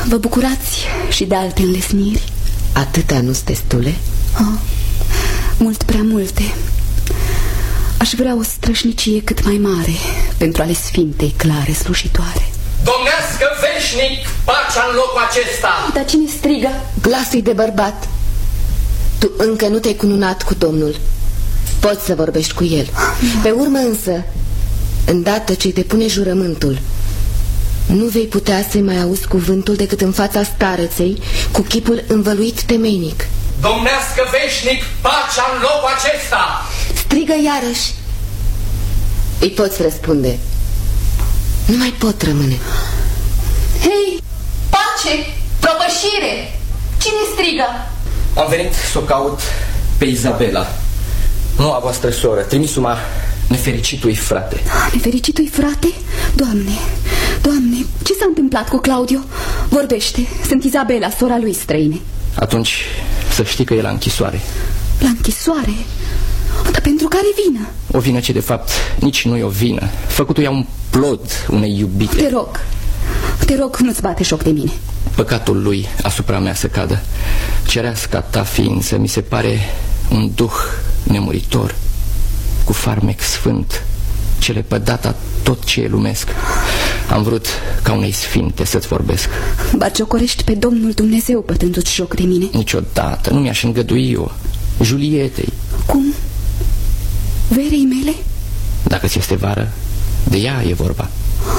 Vă bucurați și de alte înlesniri? Atâtea nu-s destule? Mult prea multe. Aș vrea o strășnicie cât mai mare pentru ale Sfintei Clare slujitoare. Domnească veșnic pacea în locul acesta! Dar cine strigă? Glasul de bărbat. Tu încă nu te-ai cununat cu Domnul. Poți să vorbești cu el. Pe urmă însă, îndată ce-i depune jurământul, nu vei putea să-i mai auzi cuvântul decât în fața stareței, cu chipul învăluit temeinic. Domnească veșnic pacea în locul acesta! Strigă iarăși. Îi poți răspunde. Nu mai pot rămâne. Hei, pace, propășire! Cine strigă? Am venit să o caut pe Izabela, noua voastră soră, trimisul-mă nefericitului frate. Nefericitului frate? Doamne, Doamne, ce s-a întâmplat cu Claudio? Vorbește, sunt Izabela, sora lui străine. Atunci să știi că e la închisoare. La închisoare? Dar pentru care vină? O vină ce de fapt nici nu e o vină. Făcut-o ea un plod unei iubite. Te rog, nu-ți bate joc de mine. Păcatul lui asupra mea să cadă. Cereasca ta ființă mi se pare un duh nemuritor, cu farmec sfânt, ce le pădata tot ce e lumesc. Am vrut ca unei sfinte să-ți vorbesc. Batjocorești pe Domnul Dumnezeu bătându-ți joc de mine? Niciodată, nu mi-aș îngădui eu, Julietei. Cum? Verei mele? Dacă ți este vară, de ea e vorba.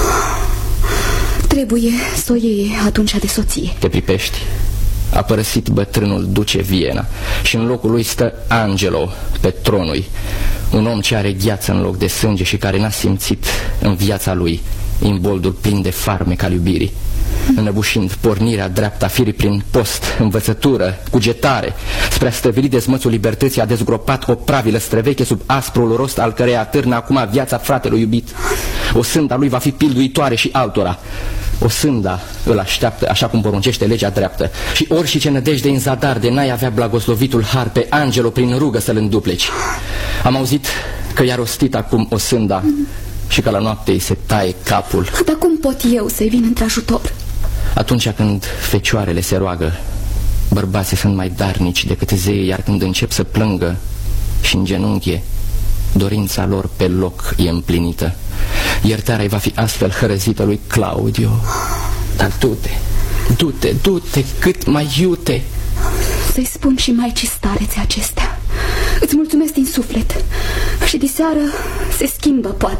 Trebuie să o iei atunci de soție. Te pripești. A părăsit bătrânul duce Viena și în locul lui stă Angelo pe tronul. Un om ce are gheață în loc de sânge și care n-a simțit în viața lui imboldul plin de farmec al iubirii, înăbușind pornirea dreaptă a firii prin post, învățătură, cugetare, spre a stăvili dezmățul libertății, a dezgropat o pravilă străveche sub asprul rost al căreia atârnă acum viața fratelui iubit. O sânda lui va fi pilduitoare și altora. O sânda îl așteaptă așa cum poruncește legea dreaptă. Și ori și ce nădejde în zadar de n-ai avea blagoslovitul har pe Angelo prin rugă să-l îndupleci. Am auzit că i-a rostit acum o sânda și că la noapte îi se taie capul. Dar cum pot eu să-i vin într-ajutor? Atunci când fecioarele se roagă, bărbații sunt mai darnici decât zeii, iar când încep să plângă și în genunchie, dorința lor pe loc e împlinită. Iertarea va fi astfel hărăzită lui Claudio. Dar du-te, cât mai iute. Să-i spun și maicii starețe acestea. Îți mulțumesc din suflet. Și diseară se schimbă, poate.